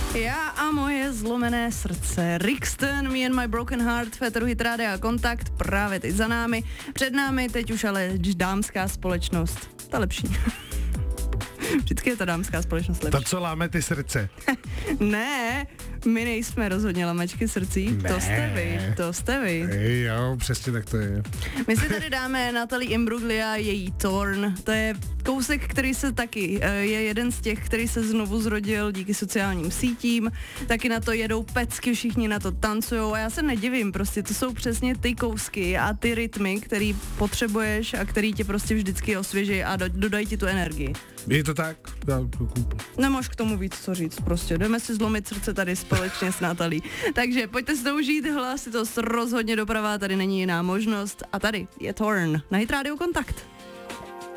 Já a moje zlomené srdce. Rixton, Me and My Broken Heart, Féteru Hit Rádia Kontakt, právě teď za námi. Před námi teď už ale dámská společnost. Ta lepší. Vždycky je ta dámská společnost lepší. To, co láme ty srdce. Ne, my nejsme rozhodně lamačky srdcí. Ne. To jste vy. Jo, přesně tak to je. My si tady dáme Natalie Imbruglia, její Torn. To je kousek, který se taky, je jeden z těch, který se znovu zrodil díky sociálním sítím. Taky na to jedou pecky, všichni na to tancujou a já se nedivím, prostě to jsou přesně ty kousky a ty rytmy, který potřebuješ a který tě prostě vždycky osvěží a dodají ti tu energii. Je to tak? Nemáš k tomu víc co říct, prostě jdeme si zlomit srdce tady společně s Natalí. Takže pojďte si to užít, hlasitost rozhodně doprava, tady není jiná možnost a tady je Torn na Hit Radio Kontakt.